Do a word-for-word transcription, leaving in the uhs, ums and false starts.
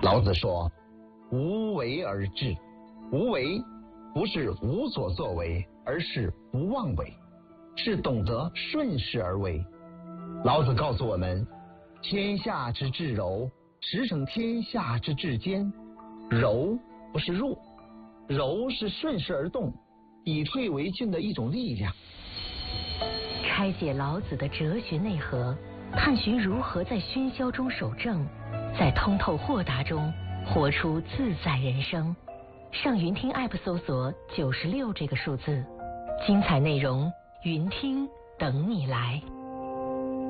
老子说：“无为而治。”无为不是无所作为，而是不妄为，是懂得顺势而为。老子告诉我们：天下之至柔，驰骋天下之至坚。柔不是弱，柔是顺势而动，以退为进的一种力量。 拆解老子的哲学内核，探寻如何在喧嚣中守正，在通透豁达中活出自在人生。上云听 App 搜索九十六这个数字，精彩内容云听等你来。